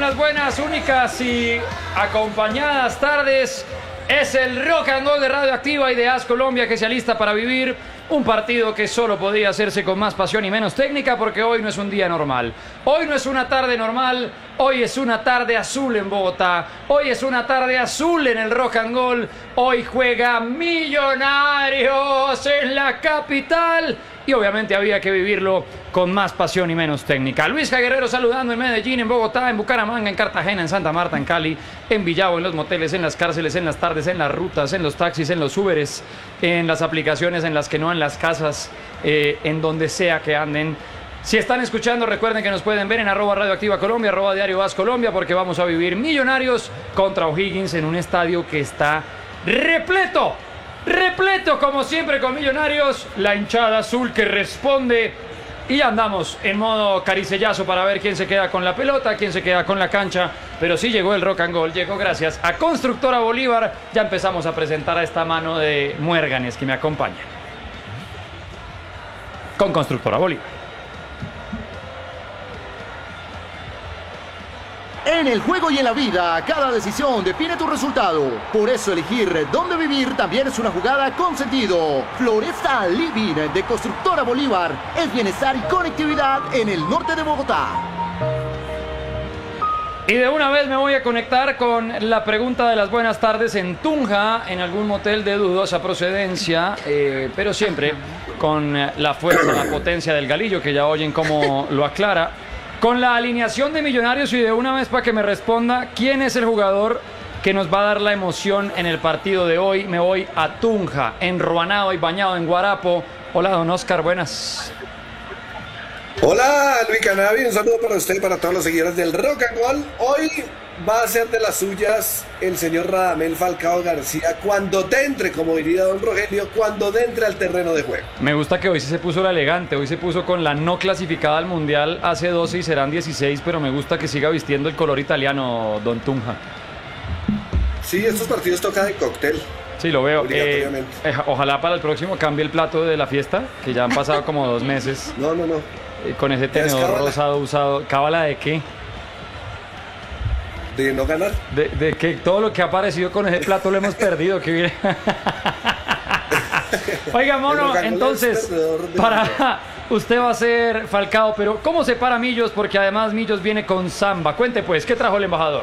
las buenas, únicas y acompañadas tardes. Es el Rock and Roll de Radioactiva y de AS Colombia que se alista para vivir un partido que solo podía hacerse con más pasión y menos técnica, porque hoy no es un día normal. Hoy no es una tarde normal, hoy es una tarde azul en Bogotá. Hoy es una tarde azul en el Rock and Roll. Hoy juega Millonarios en la capital. Y obviamente había que vivirlo con más pasión y menos técnica. Luis Guerrero saludando en Medellín, en Bogotá, en Bucaramanga, en Cartagena, en Santa Marta, en Cali, en Villavo, en los moteles, en las cárceles, en las tardes, en las rutas, en los taxis, en los Uberes, en las aplicaciones en las que no, en las casas, en donde sea que anden. Si están escuchando, recuerden que nos pueden ver en @Radioactiva Colombia, @Diario AS Colombia, porque vamos a vivir Millonarios contra O'Higgins en un estadio que está repleto como siempre con Millonarios, la hinchada azul que responde, y andamos en modo caricellazo para ver quién se queda con la pelota, quién se queda con la cancha. Pero sí llegó el Rock and Roll, llegó gracias a Constructora Bolívar. Ya empezamos a presentar a esta mano de muérganes que me acompañan. Con Constructora Bolívar. En el juego y en la vida, cada decisión define tu resultado. Por eso elegir dónde vivir también es una jugada con sentido. Floresta Living de Constructora Bolívar es bienestar y conectividad en el norte de Bogotá. Y de una vez me voy a conectar con la pregunta de las buenas tardes en Tunja, en algún motel de dudosa procedencia, pero siempre con la fuerza, la potencia del galillo, que ya oyen cómo lo aclara. Con la alineación de Millonarios, y de una vez para que me responda quién es el jugador que nos va a dar la emoción en el partido de hoy. Me voy a Tunja, enruanado y bañado en guarapo. Hola, don Oscar, buenas. Hola, Luis Canavi, un saludo para usted y para todos los seguidores del Rock and Roll. Hoy va a ser de las suyas el señor Radamel Falcao García cuando entre, como diría don Rogelio, cuando entre al terreno de juego. Me gusta que hoy sí se puso la elegante, hoy se puso con la no clasificada al Mundial hace 12 y serán 16, pero me gusta que siga vistiendo el color italiano, don Tunja. Sí, estos partidos toca de cóctel. Sí, lo veo. Obligatoriamente. Ojalá para el próximo cambie el plato de la fiesta, que ya han pasado como 2 meses. No. Con ese tenedor rosado usado. ¿Cábala de qué? De no ganar. De que todo lo que ha aparecido con ese plato lo hemos perdido. Que Oiga, mono, entonces, para usted va a ser Falcao, pero ¿cómo se para Millos? Porque además Millos viene con samba. Cuente pues, ¿qué trajo el embajador?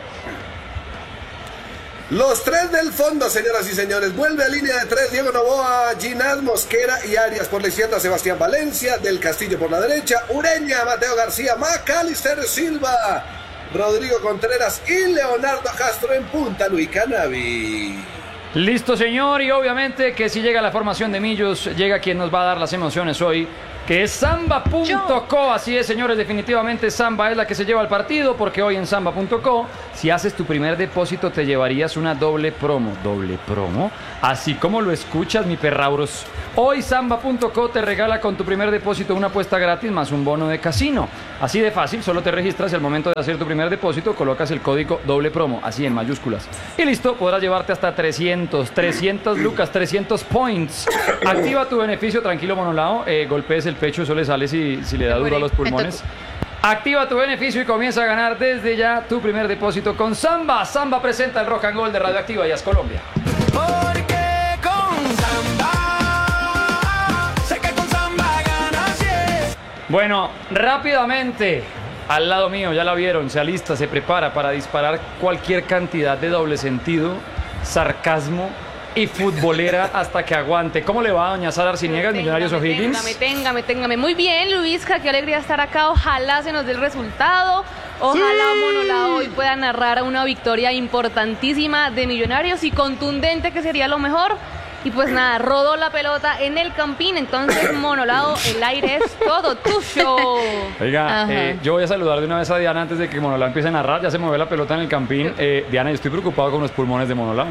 Los tres del fondo, señoras y señores. Vuelve a línea de 3, Diego Noboa, Ginás Mosquera y Arias por la izquierda, Sebastián Valencia, Del Castillo por la derecha, Ureña, Mateo García, Macalister Silva, Rodrigo Contreras y Leonardo Castro en punta, Luis Canavi. Listo, señor, y obviamente que si llega la formación de Millos, llega quien nos va a dar las emociones hoy, que es Samba.co. Así es, señores, definitivamente Samba es la que se lleva el partido, porque hoy en Samba.co, si haces tu primer depósito, te llevarías una doble promo. ¿Doble promo? Así como lo escuchas, mi perrauros. Hoy Samba.co te regala con tu primer depósito una apuesta gratis más un bono de casino. Así de fácil, solo te registras y al momento de hacer tu primer depósito colocas el código doble promo, así en mayúsculas. Y listo, podrás llevarte hasta 300 lucas, 300 points. Activa tu beneficio, tranquilo, monolao, golpees el pecho, eso le sale si le da duro a los pulmones. Activa tu beneficio y comienza a ganar desde ya tu primer depósito con Samba. Samba presenta el Rock and Roll de Radioactiva y AS Colombia. Porque con Samba, sé que con Samba ganas, yes. Bueno, rápidamente, al lado mío, ya la vieron, se alista, se prepara para disparar cualquier cantidad de doble sentido, sarcasmo y futbolera hasta que aguante. ¿Cómo le va a doña Sara Arciniegas, Millonarios O'Higgins? Téngame. Muy bien, Luisca, qué alegría estar acá. Ojalá se nos dé el resultado. Ojalá Monolao hoy pueda narrar una victoria importantísima de Millonarios y contundente, que sería lo mejor. Y pues nada, rodó la pelota en el Campín, entonces Monolao, el aire es todo tuyo. Oiga, yo voy a saludar de una vez a Diana antes de que Monolao empiece a narrar. Ya se mueve la pelota en el Campín. Diana, yo estoy preocupado con los pulmones de Monolao.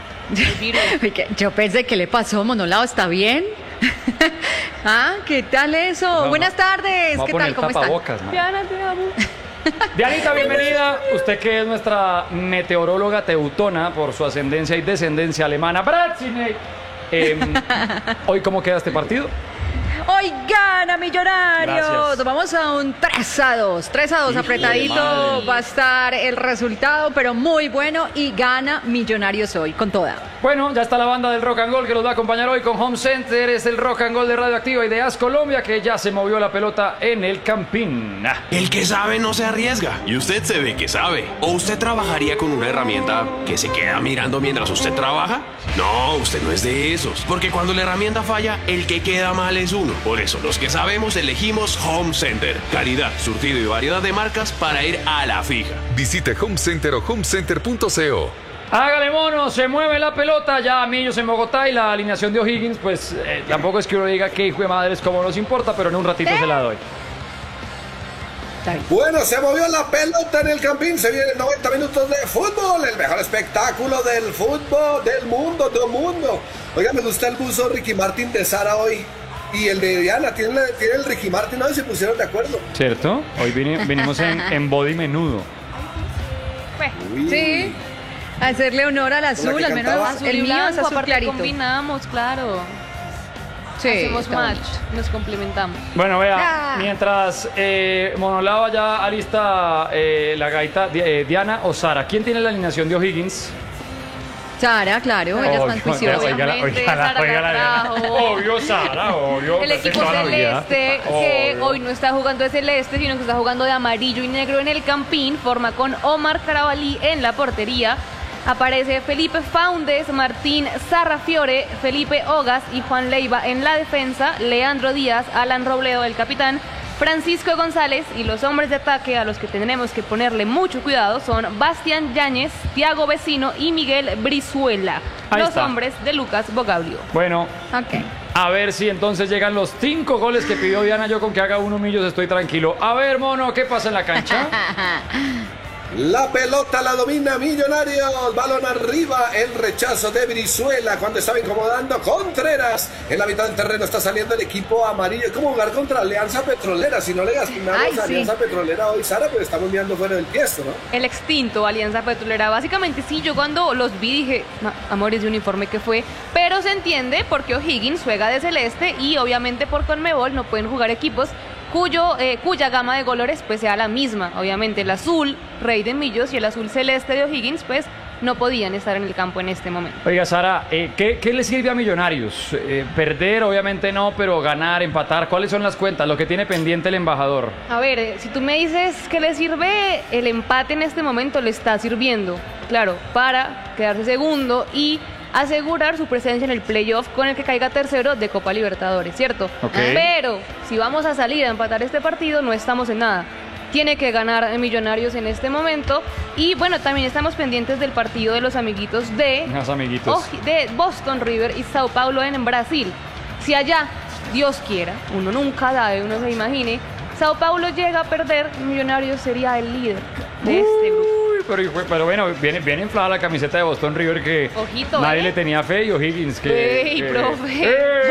Yo pensé, ¿qué le pasó, Monolao? ¿Está bien? ¿Qué tal eso? No, Buenas tardes. ¿Qué tal? ¿Cómo están? Diana, te amo. Dianita, bienvenida. Usted que es nuestra meteoróloga teutona por su ascendencia y descendencia alemana. Bratzinek. ¿Hoy cómo queda este partido? Hoy gana Millonarios. Gracias. Vamos a un 3-2. 3-2, apretadito va a estar el resultado, pero muy bueno y gana Millonarios hoy con toda. Bueno, ya está la banda del Rock and Roll que los va a acompañar hoy con Home Center. Es el Rock and Roll de Radioactiva y de AS Colombia que ya se movió la pelota en el Campín. El que sabe no se arriesga. Y usted se ve que sabe. ¿O usted trabajaría con una herramienta que se queda mirando mientras usted trabaja? No, usted no es de esos. Porque cuando la herramienta falla, el que queda mal es uno. Por eso, los que sabemos elegimos Home Center. Calidad, surtido y variedad de marcas para ir a la fija. Visite Home Center o homecenter.co. Hágale, mono, se mueve la pelota. Ya Millos en Bogotá y la alineación de O'Higgins, pues tampoco es que uno diga que hijo de madre es como nos importa, pero en un ratito se la doy. Bueno, se movió la pelota en el Campín, se vienen 90 minutos de fútbol, el mejor espectáculo del fútbol del mundo. Oiga, me gusta el buzo Ricky Martin de Sara hoy y el de Diana, tiene el Ricky Martin hoy, se pusieron de acuerdo. ¿Cierto? Hoy venimos en body menudo. Sí, hacerle honor al azul, al menos Azul el y mío es blanco, azul aparte clarito. combinamos, claro. Sí, Hacemos está match, bonito. nos complementamos. Bueno, vea, mientras Monolava ya alista la gaita, Diana o Sara, ¿quién tiene la alineación de O'Higgins? Sara, claro, ella es más juiciosa. Obviamente, Sara la trajo. Obvio, Sara, obvio. El equipo celeste, que hoy no está jugando de celeste, sino que está jugando de amarillo y negro en el Campín, forma con Omar Carabalí en la portería. Aparece Felipe Faundes, Martín Sarrafiore, Felipe Ogas y Juan Leiva en la defensa, Leandro Díaz, Alan Robledo, el capitán, Francisco González, y los hombres de ataque a los que tendremos que ponerle mucho cuidado son Bastián Yáñez, Tiago Vecino y Miguel Brizuela, Ahí los está. hombres de Lucas Bogablio. Bueno, Ok. a ver si entonces llegan los 5 goles que pidió Diana. Yo con que haga uno Millos estoy tranquilo. A ver, mono, ¿qué pasa en la cancha? La pelota la domina Millonarios, balón arriba, el rechazo de Brizuela cuando estaba incomodando Contreras. En la mitad del terreno está saliendo el equipo amarillo. ¿Cómo jugar contra Alianza Petrolera? Si no le ganamos Ay, a sí. Alianza Petrolera hoy, Sara, pues estamos mirando fuera del tiesto, ¿no? El extinto Alianza Petrolera. Básicamente sí, yo cuando los vi dije, amores de uniforme que fue, pero se entiende porque O'Higgins juega de celeste y obviamente por Conmebol no pueden jugar equipos cuya gama de colores pues sea la misma. Obviamente el azul, Rey de Millos, y el azul celeste de O'Higgins pues no podían estar en el campo en este momento. Oiga, Sara, ¿qué le sirve a Millonarios? Perder, obviamente no, pero ganar, empatar. ¿Cuáles son las cuentas? Lo que tiene pendiente el embajador. A ver, si tú me dices que le sirve el empate en este momento, le está sirviendo, claro, para quedarse segundo y asegurar su presencia en el playoff con el que caiga tercero de Copa Libertadores, ¿cierto? Ok. Pero si vamos a salir a empatar este partido, no estamos en nada. Tiene que ganar Millonarios en este momento. Y bueno, también estamos pendientes del partido de los amiguitos de Boston River y Sao Paulo en Brasil. Si allá, Dios quiera, uno nunca sabe, uno se imagine, Sao Paulo llega a perder, Millonarios sería el líder de este grupo. Pero bueno, viene inflada la camiseta de Boston River que Ojito, nadie le tenía fe, y O'Higgins que... Ey, profe.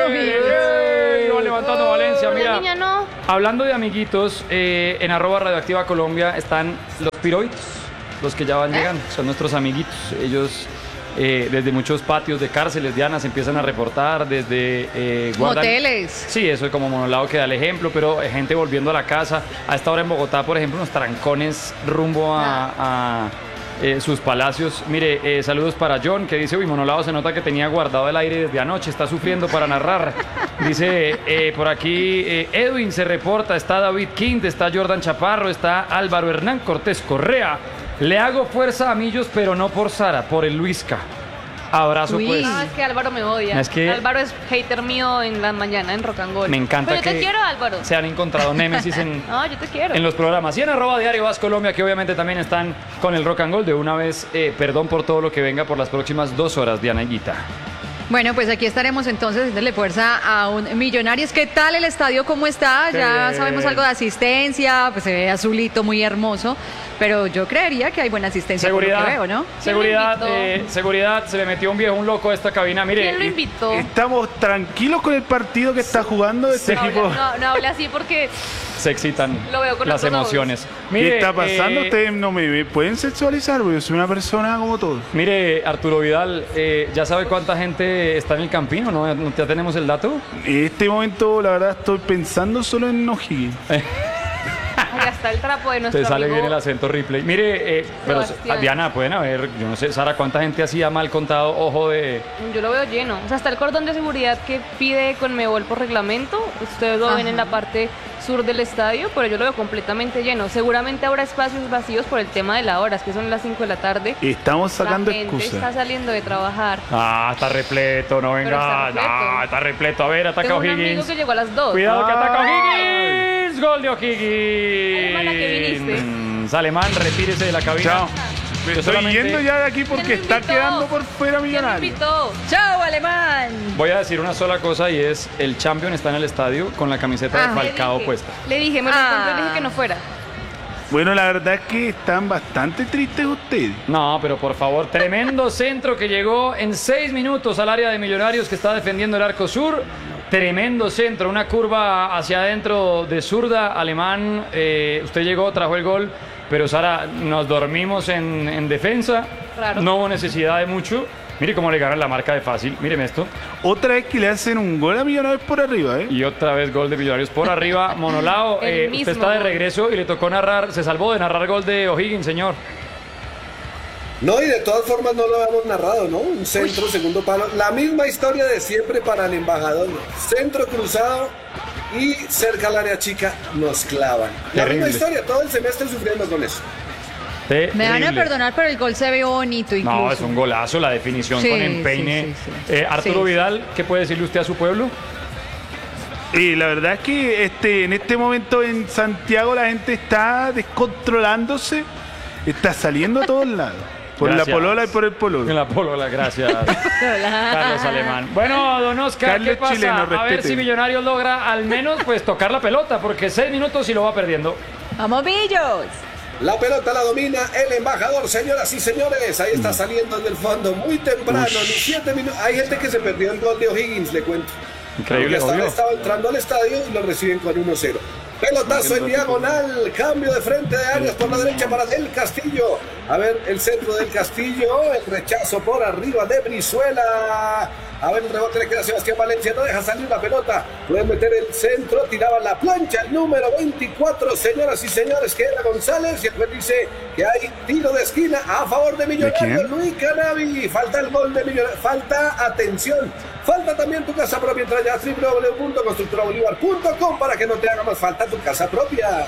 ¡Ey! Va levantando Valencia, mira. La niña no. Hablando de amiguitos, en @Radioactiva Colombia están los piroitos, los que ya van llegando, son nuestros amiguitos. Ellos desde muchos patios de cárceles, Diana, se empiezan a reportar, desde Moteles. Sí, eso es como Monolao que da el ejemplo, pero gente volviendo a la casa. A esta hora en Bogotá, por ejemplo, unos trancones rumbo a sus palacios. Mire, saludos para John, que dice, uy, Monolao se nota que tenía guardado el aire desde anoche, está sufriendo para narrar. Dice, por aquí, Edwin se reporta, está David Quint, está Jordan Chaparro, está Álvaro Hernán Cortés Correa. Le hago fuerza a Millos, pero no por Sara, por el Luisca. Abrazo, Uy. pues. No, es que Álvaro me odia. Es que- Álvaro es hater mío en la mañana en Rock and Roll. Me encanta Pero yo que te quiero, Álvaro. se han encontrado némesis en No, yo te quiero. los programas. Y en @Diario Vas Colombia, que obviamente también están con el Rock and Roll. De una vez, perdón por todo lo que venga por las próximas 2 horas, Diana y Guita. Bueno, pues aquí estaremos entonces dándole fuerza a un Millonarios. ¿Qué tal el estadio? ¿Cómo está? Ya sabemos algo de asistencia, pues se ve azulito, muy hermoso, pero yo creería que hay buena asistencia Seguridad, por lo que veo, ¿no? seguridad, ¿Quién lo invitó? seguridad. Se le metió un loco a esta cabina. Mire, ¿Quién lo invitó? Estamos tranquilos con el partido que está jugando este No, equipo. no hable así porque se excitan Lo veo con las los ojos. emociones. ¿Qué está pasando? eh, Ustedes no me pueden sexualizar, porque yo soy una persona como todos. Mire, Arturo Vidal, ¿ya sabe cuánta gente está en el Campino? ¿No? ¿Ya tenemos el dato? En este momento, la verdad, estoy pensando solo en O'Higgins. Ahí está el trapo de nuestro Te sale amigo. bien el acento replay. Mire, pero Sebastián. Diana, pueden haber, yo no sé, Sara, ¿cuánta gente hacía mal contado ojo de... Yo lo veo lleno. O sea, hasta el cordón de seguridad que pide Conmebol por reglamento. Ustedes lo ven en la parte sur del estadio, pero yo lo veo completamente lleno. Seguramente habrá espacios vacíos por el tema de la hora, es que son las 5 de la tarde. Estamos sacando la gente está excusas. saliendo de trabajar. Ah, está repleto, no venga. está repleto. Ah, está repleto. A ver, ataca Tengo un amigo O'Higgins. que llegó a las 2. Cuidado que ataca Ay. O'Higgins. Gol de O'Higgins. Alemán, ¿a qué viniste? Alemán, retírese de la cabina. Chao. Me Yo estoy solamente yendo ya de aquí porque ¿Quién lo está invitó? quedando por fuera ¿Quién lo Millonario. invitó? ¡Chao, alemán! Voy a decir una sola cosa y es el Champion está en el estadio con la camiseta de Falcao Le dije, puesta. Le dije, me lo encontré y le dije que no fuera. Bueno, la verdad es que están bastante tristes ustedes. No, pero por favor, tremendo centro que llegó en 6 minutos al área de Millonarios que está defendiendo el arco sur. Tremendo centro, una curva hacia adentro de zurda, Alemán. Usted llegó, trajo el gol, pero Sara, nos dormimos en defensa. Claro. No hubo necesidad de mucho. Mire cómo le ganan la marca de fácil. Míreme esto. Otra vez que le hacen un gol a Millonarios por arriba, ¿eh? Y otra vez gol de Millonarios por arriba. Monolao, El usted mismo está de gol. regreso y le tocó narrar, se salvó de narrar gol de O'Higgins, señor. No, y de todas formas no lo habíamos narrado, ¿no? Un centro, segundo palo. La misma historia de siempre para el embajador. Centro cruzado y cerca al área chica nos clavan. La Terrible. misma historia, todo el semestre sufriendo con eso. Me van a Terrible. perdonar, pero el gol se ve bonito incluso. No, es un golazo, la definición Sí, con empeine. sí, sí, sí. Arturo Sí. Vidal, ¿qué puede decirle usted a su pueblo? Y la verdad es que en este momento en Santiago la gente está descontrolándose, está saliendo a todos lados. Por Gracias. la polola y por el En pololo. la polola, gracias. Carlos Alemán. Bueno, don Oscar, Carlos ¿qué pasa? chileno, A ver respete. si Millonarios logra al menos pues tocar la pelota, porque 6 minutos y lo va perdiendo. ¡Vamos, Millos! La pelota la domina el embajador, señoras y señores. Ahí está saliendo en el fondo muy temprano, ni 7 minutos. Hay gente que se perdió el gol de O'Higgins, le cuento. Increíble, Porque obvio. estaba entrando al estadio y lo reciben con 1-0. Pelotazo en diagonal, cambio de frente de Arias por la derecha para Del Castillo. A ver, el centro del Castillo, el rechazo por arriba de Brizuela. A ver, el rebote le queda a Sebastián Valencia, no deja salir la pelota. Pueden meter el centro, tiraba la plancha, el número 24, señoras y señores, que era González. Y el juez dice que hay tiro de esquina a favor de Millonarios. quién? Luis Canavi, falta el gol de Millonarios, falta atención. Falta también tu casa propia, entra ya a www.constructorabolívar.com para que no te haga más falta tu casa propia.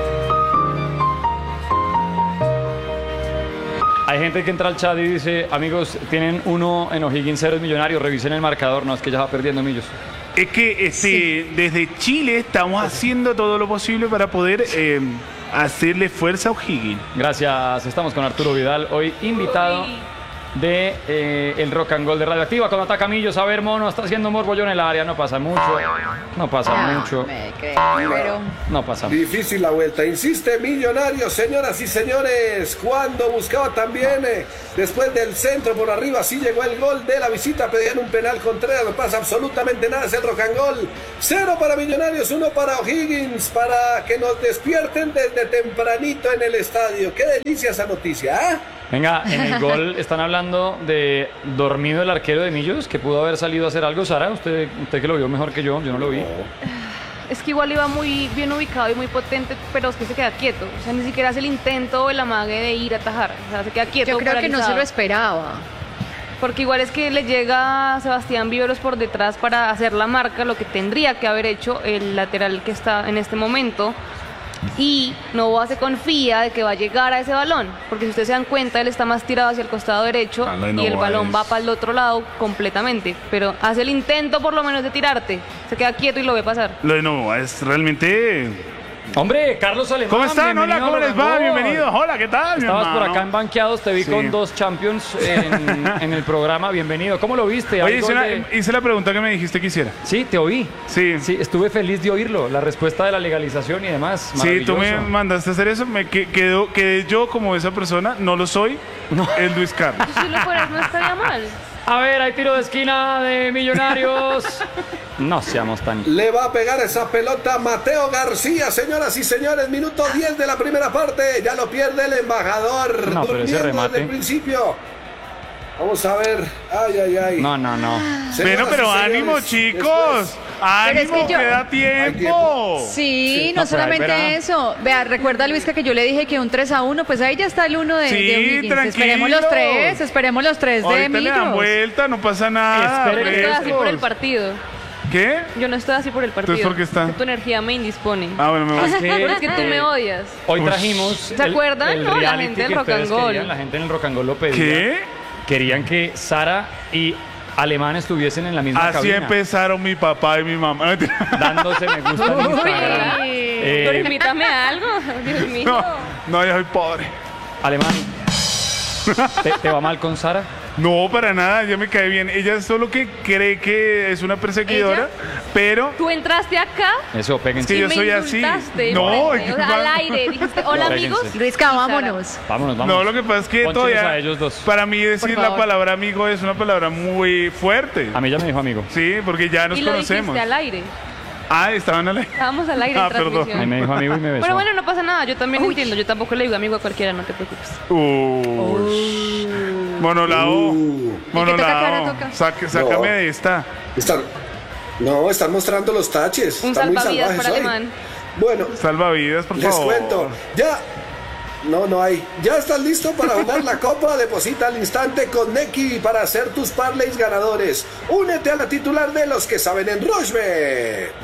Hay gente que entra al chat y dice, amigos, tienen 1 en O'Higgins, 0 en Millonarios, revisen el marcador. No, es que ya va perdiendo Millos. Es que desde Chile estamos haciendo todo lo posible para poder hacerle fuerza a O'Higgins. Gracias, estamos con Arturo Vidal, hoy invitado de el Rock and Roll de Radioactiva. Cuando ataca Millos, a ver, mono, está haciendo morbollón en el área, no pasa mucho, no pasa mucho, Me creo, pero... no pasa mucho. Difícil la vuelta, insiste Millonarios, señoras y señores, cuando buscaba también, después del centro por arriba, sí llegó el gol de la visita, pedían un penal Contreras, no pasa absolutamente nada, es el Rock and Roll, 0 para Millonarios, 1 para O'Higgins, para que nos despierten desde tempranito en el estadio, qué delicia esa noticia, ¿ah? Venga, en el gol están hablando de dormido el arquero de Millos, que pudo haber salido a hacer algo. Sara, usted que lo vio mejor que yo no lo vi. Es que igual iba muy bien ubicado y muy potente, pero es que se queda quieto. O sea, ni siquiera hace el intento o el amague de ir a atajar. O sea, se queda quieto. Yo creo que no se paralizado. lo esperaba. Porque igual es que le llega a Sebastián Viveros por detrás para hacer la marca, lo que tendría que haber hecho el lateral que está en este momento. Y Novoa se confía de que va a llegar a ese balón, porque si ustedes se dan cuenta, él está más tirado hacia el costado derecho Ah, lo de y el Novoa balón es- va para el otro lado completamente. Pero hace el intento por lo menos de tirarte, se queda quieto y lo ve pasar. Lo de Novoa es realmente... Hombre, Carlos Alemán. ¿Cómo están? Hola, bienvenido ¿cómo a les Rock va? and Roll. Bienvenidos. Hola, ¿qué tal, mi Estabas por hermano? acá en Banqueados, te vi Sí. con 2 Champions en el programa. Bienvenido. ¿Cómo lo viste? Oye, ¿Hay gol de- hice la pregunta que me dijiste que hiciera. Sí, te oí. Sí. Sí, estuve feliz de oírlo. La respuesta de la legalización y demás. Sí, tú me Maravilloso. mandaste a hacer eso, quedé yo como esa persona, no lo soy, No. el Luis Carlos. Si lo fueras no estaría mal. A ver, hay tiro de esquina de Millonarios. No seamos tan... Le va a pegar esa pelota Mateo García, señoras y señores. Minuto 10 de la primera parte. Ya lo pierde el embajador. No, pero ese Durmiendo remate. desde el principio. Vamos a ver. Ay, ay, ay. No. Señoras Pero y señores, ánimo, chicos. después- Ánimo, Pero es que yo- queda tiempo. Sí, No, no pero ahí verá. solamente eso. Vea, recuerda, Luisca, que yo le dije que un 3-1, pues ahí ya está el 1 de Sí, O'Higgins. tranquilos. Esperemos los tres de Ahorita le dan Millos. vuelta, no pasa nada. Espere Yo no estoy así frescos. por el partido. ¿Qué? Yo no estoy así por el partido. ¿Entonces por qué está? Que tu energía me indispone. Ah, bueno, me voy. Pero es que tú me odias. Hoy Ush. trajimos... ¿Se acuerdan? No, la reality gente del que Rock and ustedes Roll. querían, la gente en el Rock and Roll lo pedía. ¿Qué? Querían que Sara y Alemán estuviesen en la misma Así cabina. empezaron mi papá y mi mamá. Dándose me gusta en Instagram. Pero invítame a algo. Dios mío. No, yo soy pobre. Alemán, ¿te va mal con Sara? No, para nada, ya me cae bien. Ella solo que cree que es una perseguidora, ¿Ella? pero Tú entraste acá Eso, péguense. que yo y me soy así. insultaste No, enfrente, o sea, al aire. Dijiste, hola Péguense. amigos. Luisca, vámonos. Vámonos. no, lo que pasa es que Pónchelos todavía a ellos dos. para mí decir Por la favor. palabra amigo es una palabra muy fuerte. A mí ya me dijo amigo. Sí, porque ya nos Y lo conocemos. dijiste al aire. Ah, estaban al aire. Estábamos al aire Ah, en perdón. transmisión. A mí me dijo amigo y me besó. Pero bueno, no pasa nada. Yo también entiendo. Yo tampoco le digo amigo a cualquiera, no te preocupes. Monolao. qué toca, qué hora toca? Sácame No. de esta. Están mostrando los taches. Un Están muy salvavidas salvajes para hoy. Alemán. Bueno, Salvavidas, por les favor. cuento. Ya. No hay. ¿Ya estás listo para jugar la copa? Deposita al instante con Neki para hacer tus parlays ganadores. Únete a la titular de los que saben en Rochebet.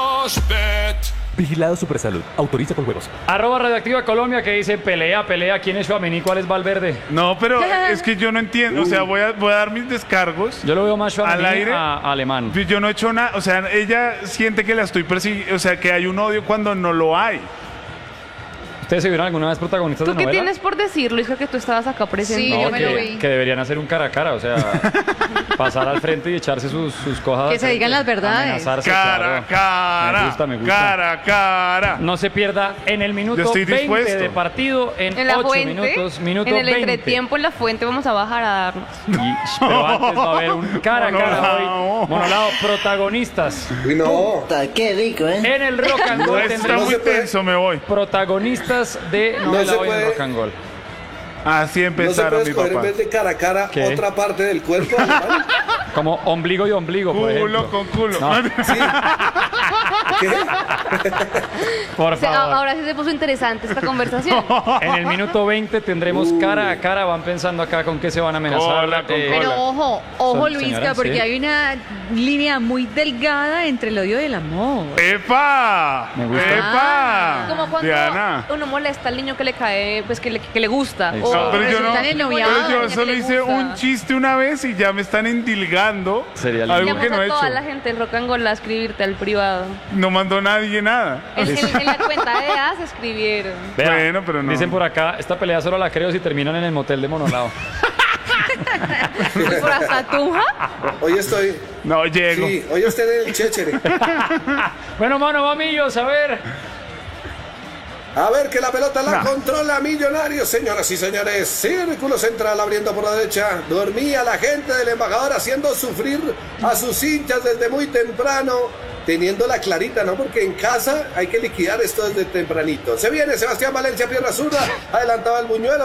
Vigilado Supersalud. Autoriza con huevos. @ Radioactiva Colombia que dice pelea. ¿Quién es Suamení? ¿Cuál es Valverde? No, pero es que yo no entiendo. O sea, voy a dar mis descargos. Yo lo veo más Suamení ¿Al aire? a Alemán. Yo no he hecho nada. O sea, ella siente que la estoy persiguiendo. O sea, que hay un odio cuando no lo hay. ¿Ustedes se vieron alguna vez protagonistas ¿Tú de qué novela? tienes por decir, Luis, que tú estabas acá presente? Sí, No, yo me lo que, vi. que deberían hacer un cara a cara, o sea, pasar al frente y echarse sus cosas. Que se digan las verdades. Amenazarse, Cara, claro. cara. Me gusta. Cara, cara. No se pierda en el minuto Yo estoy 20 dispuesto. de partido, en la 8 fuente, minutos, minuto en el 20. entretiempo en la fuente vamos a bajar a darnos. Pero antes va a haber un cara a cara Monolao. hoy. Monolao, protagonistas. Uy, no. Qué rico, ¿eh? En el Rock and No, Roll está tendremos muy se puede. tenso, me voy. protagonistas de novela se hoy en el puede. Rock and Roll. Así No se empezaron puede mi escoger en papá. vez de cara a cara ¿Qué? otra parte del cuerpo. Alemán? Como ombligo y ombligo, por Culo ejemplo. con culo. No. ¿Qué? Por O sea, favor. ahora sí se puso interesante esta conversación. En el minuto 20 tendremos cara a cara. Van pensando acá con qué se van a amenazar. Cola con cola. Pero ojo, Son- Luisca, señora, porque sí. hay una línea muy delgada entre el odio y el amor. ¡Epa! Me gusta. ¡Epa! Como cuando Diana. uno molesta al niño que le cae, pues que le gusta. Exacto. O No, pero yo no. resultan ennoviados. Pero yo Niña que solo le hice gusta. un chiste una vez y ya me están endilgando Sería lindo. algo Llamamos que no he a toda la hecho. gente del Rock and Roll a escribirte al privado. No mandó nadie nada. En la cuenta de AS escribieron. Vea, Bueno, pero no. Dicen por acá, esta pelea solo la creo si terminan en el motel de Monolao. ¿Por hasta Tunja? Hoy estoy. No llego. Sí, hoy estoy en el Chéchere. Bueno, mano, vamillos, a ver. A ver que la pelota la controla Millonarios, señoras y señores. Círculo central abriendo por la derecha. Dormía la gente del embajador haciendo sufrir a sus hinchas desde muy temprano. Teniéndola clarita, ¿no? Porque en casa hay que liquidar esto desde tempranito. Se viene Sebastián Valencia, pierna zurda. Adelantaba el Buñuelo.